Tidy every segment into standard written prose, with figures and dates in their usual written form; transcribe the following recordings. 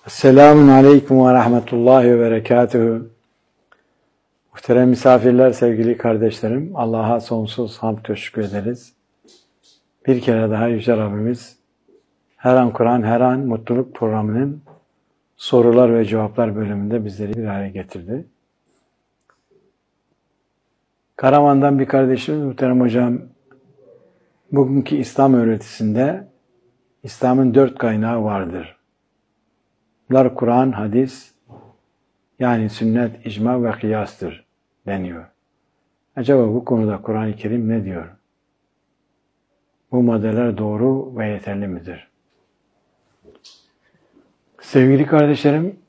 Selamun Aleyküm ve Rahmetullahi ve Berekatuhu. Muhterem misafirler, sevgili kardeşlerim, Allah'a sonsuz hamd teşekkür ederiz. Bir kere daha Yüce Rabbimiz, Her An Kur'an, Her An Mutluluk programının sorular ve cevaplar bölümünde bizleri bir araya getirdi. Karaman'dan bir kardeşimiz, muhterem hocam, bugünkü İslam öğretisinde İslam'ın 4 kaynağı vardır. Bunlar Kur'an, hadis, yani sünnet, icma ve kıyastır deniyor. Acaba bu konuda Kur'an-ı Kerim ne diyor? Bu maddeler doğru ve yeterli midir? Sevgili kardeşlerim,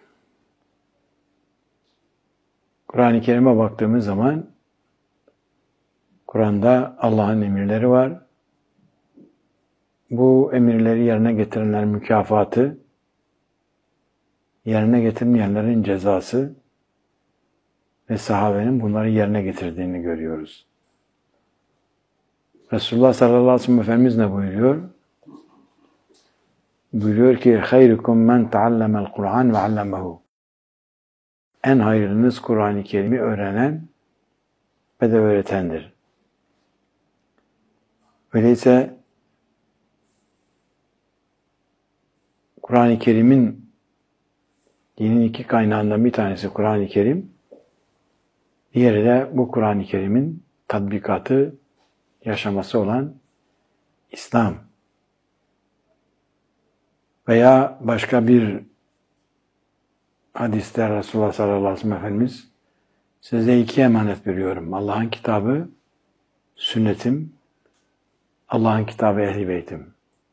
Kur'an-ı Kerim'e baktığımız zaman Kur'an'da Allah'ın emirleri var. Bu emirleri yerine getirenlerin mükafatı, yerine getirmeyenlerin cezası ve sahabenin bunları yerine getirdiğini görüyoruz. Resulullah sallallahu aleyhi ve sellem Efendimiz ne buyuruyor? Buyuruyor ki hayrukum men taallama'l Kur'an ve allamahu. En hayırlınız Kur'an-ı Kerim'i öğrenen ve de öğretendir. Öyleyse Kur'an-ı Kerim'in dinin 2 kaynağından bir tanesi Kur'an-ı Kerim, diğeri de bu Kur'an-ı Kerim'in tatbikatı, yaşaması olan İslam. Veya başka bir hadiste Resulullah sallallahu aleyhi ve sellem Efendimiz, size 2 emanet veriyorum. Allah'ın kitabı, sünnetim, Allah'ın kitabı Ehl-i Beytim.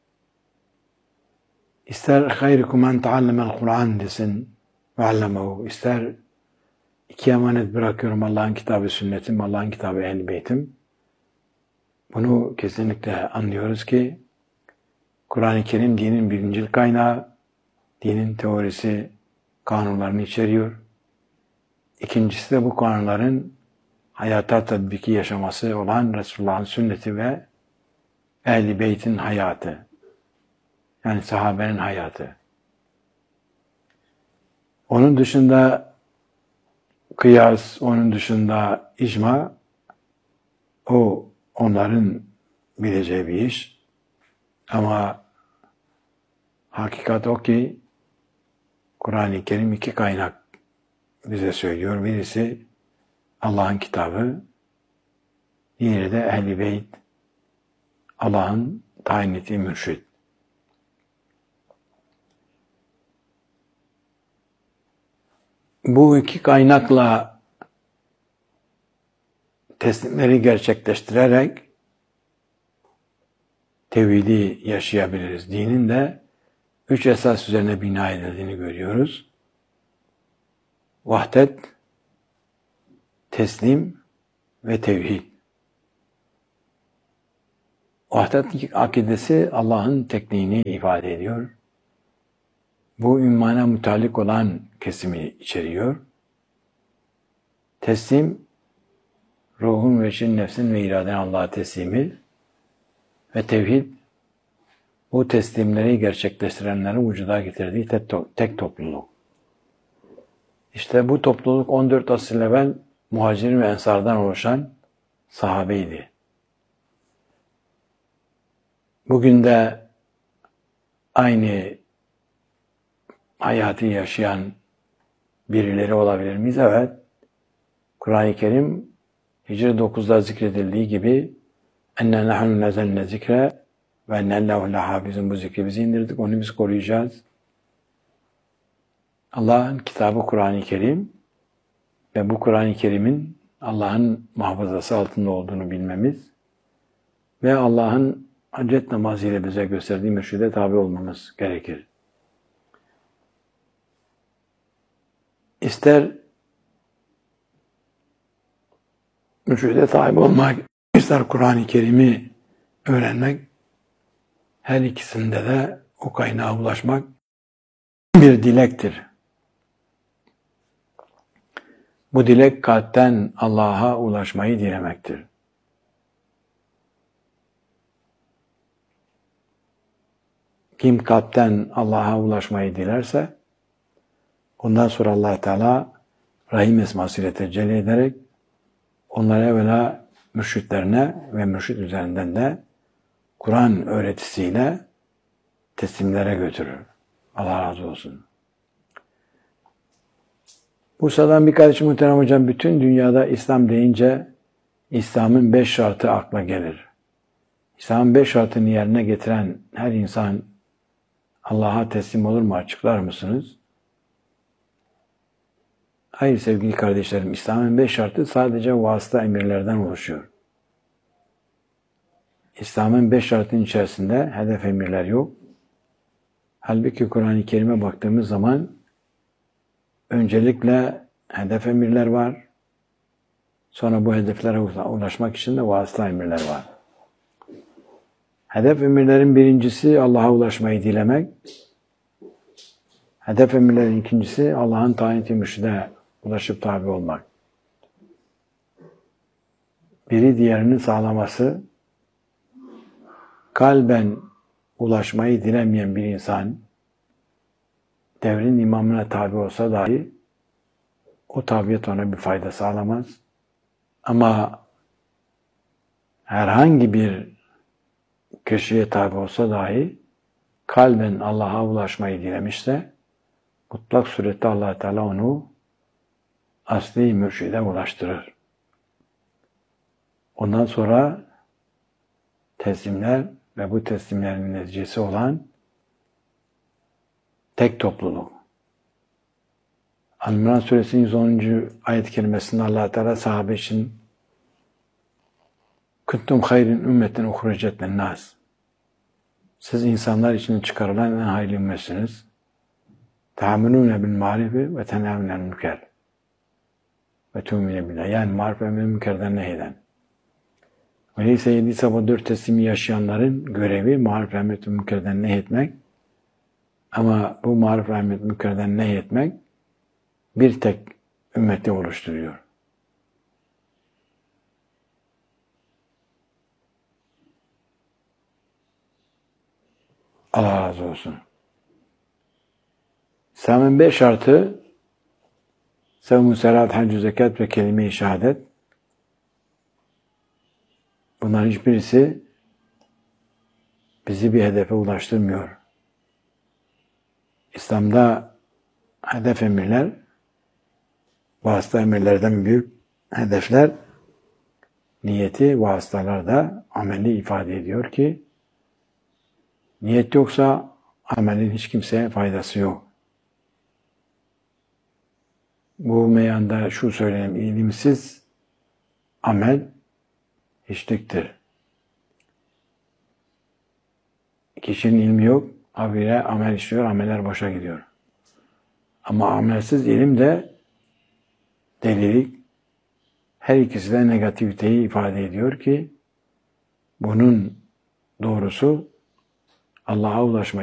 İster hayrukum men taallama'l Kur'an desin ve allamahu, ister 2 emanet bırakıyorum, Allah'ın kitabı, sünnetim, Allah'ın kitabı Ehl-i Beytim. Bunu kesinlikle anlıyoruz ki Kur'an-ı Kerim dinin birincil kaynağı, dinin teorisi, kanunlarını içeriyor. İkincisi de bu kanunların hayata tatbiki yaşaması olan Resulullah'ın sünneti ve Ehl-i Beyt'in hayatı. Yani sahabenin hayatı. Onun dışında kıyas, onun dışında icma, o onların bileceği bir iş. Ama hakikat o ki Kur'an-ı Kerim 2 kaynak bize söylüyor. Birisi Allah'ın kitabı, diğeri de Ehl-i Beyt, Allah'ın tayin ettiği mürşid. Bu 2 kaynakla teslimleri gerçekleştirerek tevhidi yaşayabiliriz. Dinin de 3 esas üzerine bina edildiğini görüyoruz. Vahdet, teslim ve tevhid. Vahdet akidesi Allah'ın tekliğini ifade ediyor. Bu immana mütalik olan kesimi içeriyor. Teslim, ruhun ve için, nefsin ve iraden Allah'a teslimi ve tevhid, bu teslimleri gerçekleştirenlerin vücuda getirdiği tek topluluk. İşte bu topluluk 14 asır evvel muhacirin ve ensardan oluşan sahabeydi. Bugün de aynı hayatı yaşayan birileri olabilir miyiz? Evet. Kur'an-ı Kerim Hicr 9'da zikredildiği gibi enne nahnu nezzelne zikre ve ennellahu lehafizun, bu zikri biz indirdik, onu biz koruyacağız. Allah'ın kitabı Kur'an-ı Kerim ve bu Kur'an-ı Kerim'in Allah'ın muhafazası altında olduğunu bilmemiz ve Allah'ın hacet namazı ile bize gösterdiği mürşide tabi olmamız gerekir. İster mürşide tabi olmak, ister Kur'an-ı Kerim'i öğrenmek, her ikisinde de o kaynağa ulaşmak bir dilektir. Bu dilek kalpten Allah'a ulaşmayı dilemektir. Kim kalpten Allah'a ulaşmayı dilerse Ondan sonra Allah Teala Rahim esmasıyla tecelli ederek onlara evvela mürşitlerine ve mürşit üzerinden de Kur'an öğretisiyle teslimlere götürür. Allah razı olsun. Bursa'dan bir kardeşim muhterem hocam, bütün dünyada İslam deyince İslam'ın 5 şartı akla gelir. İslam'ın 5 şartını yerine getiren her insan Allah'a teslim olur mu? Açıklar mısınız? Hayır sevgili kardeşlerim, İslam'ın 5 şartı sadece vasıta emirlerden oluşuyor. İslam'ın 5 şartının içerisinde hedef emirler yok. Halbuki Kur'an-ı Kerim'e baktığımız zaman öncelikle hedef emirler var. Sonra bu hedeflere ulaşmak için de vasıta emirler var. Hedef emirlerin birincisi Allah'a ulaşmayı dilemek. Hedef emirlerin ikincisi Allah'ın tayin-i mürşide ulaşıp tabi olmak. Biri diğerinin sağlaması, kalben ulaşmayı dilemeyen bir insan devrin imamına tabi olsa dahi o tabiyet ona bir fayda sağlamaz. Ama herhangi bir kişiye tabi olsa dahi kalben Allah'a ulaşmayı dilemişse mutlak surette Allah Teala onu asli mürşide ulaştırır. Ondan sonra teslimler ve bu teslimlerin neticesi olan tek topluluk. Al-İmran Suresinin 110. ayet-i kerimesinde Allah Teala sahabe için "Kuntum hayrin ümmetin uhricet lin-nas." Siz insanlar için çıkarılan en hayırlı ümmetsiniz. "Ta'minûne bil ma'rufi ve tenhâvne anil münker." Ve tu'mine billah. Yani maruf ve münkerden nehyeden. Öyleyse 7 sabah 4 teslimi yaşayanların görevi maruf ve münkerden nehyetmek. Ama bu maruf ve münkerden nehyetmek bir tek ümmeti oluşturuyor. Allah razı olsun. İslam'ın 5 şartı sevm-ü selat, hac-ı zekat ve kelime-i şehadet. Bunların hiçbirisi bizi bir hedefe ulaştırmıyor. İslam'da hedef emirler, vasıta emirlerden büyük hedefler, niyeti vasıtalarda ameli ifade ediyor ki niyet yoksa amelin hiç kimseye faydası yok. Bu meyanda şu söyleyeyim, ilimsiz amel hiçliktir. Kişinin ilmi yok, habire amel işliyor, ameller boşa gidiyor. Ama amelsiz ilim de delilik, her ikisi de negativiteyi ifade ediyor ki bunun doğrusu Allah'a ulaşmak